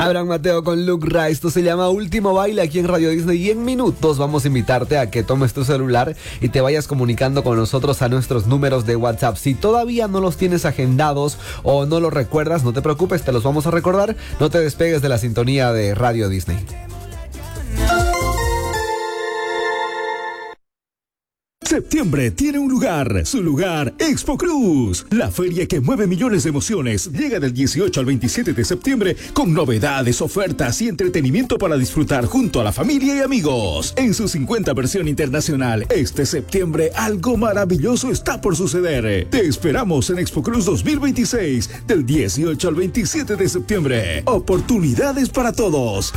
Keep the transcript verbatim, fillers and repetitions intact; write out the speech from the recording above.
Abraham Mateo con Luke Rice. Esto se llama Último Baile aquí en Radio Disney. Y en minutos vamos a invitarte a que tomes tu celular y te vayas comunicando con nosotros a nuestros números de WhatsApp. Si todavía no los tienes agendados o no los recuerdas, no te preocupes, te los vamos a recordar. No te despegues de la sintonía de Radio Disney. Septiembre tiene un lugar, su lugar, Expo Cruz. La feria que mueve millones de emociones llega del dieciocho al veintisiete de septiembre con novedades, ofertas y entretenimiento para disfrutar junto a la familia y amigos. En su cincuenta versión internacional, este septiembre algo maravilloso está por suceder. Te esperamos en Expo Cruz dos mil veintiséis, del dieciocho al veintisiete de septiembre. Oportunidades para todos.